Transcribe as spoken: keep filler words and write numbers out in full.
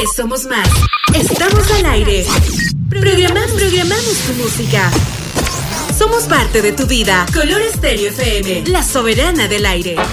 vez somos más. Estamos al aire. Programamos, programamos tu música. Somos parte de tu vida. Color Estéreo F M, la soberana del aire.